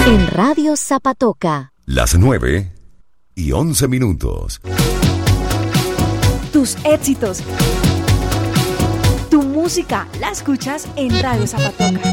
En Radio Zapatoca. Las 9:11. Tus éxitos. Tu música la escuchas en Radio Zapatoca.